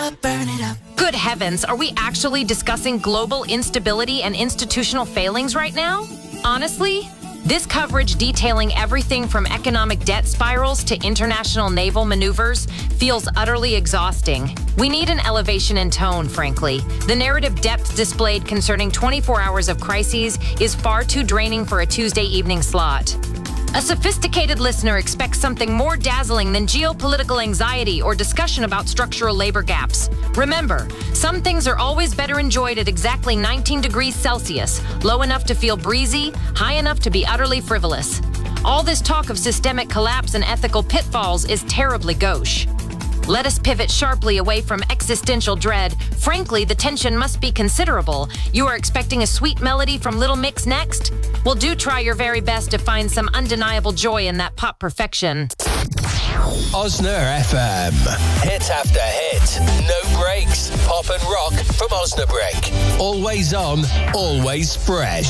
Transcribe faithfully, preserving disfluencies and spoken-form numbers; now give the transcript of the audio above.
up, burn it up. Good heavens, are we actually discussing global instability and institutional failings right now? Honestly, this coverage detailing everything from economic debt spirals to international naval maneuvers feels utterly exhausting. We need an elevation in tone, frankly. The narrative depth displayed concerning twenty-four hours of crises is far too draining for a Tuesday evening slot. A sophisticated listener expects something more dazzling than geopolitical anxiety or discussion about structural labor gaps. Remember, some things are always better enjoyed at exactly nineteen degrees Celsius, low enough to feel breezy, high enough to be utterly frivolous. All this talk of systemic collapse and ethical pitfalls is terribly gauche. Let us pivot sharply away from existential dread. Frankly, the tension must be considerable. You are expecting a sweet melody from Little Mix next? Well, do try your very best to find some undeniable joy in that pop perfection. Osna F M. Hit after hit. No breaks. Pop and rock from Osnabrück. Always on, always fresh.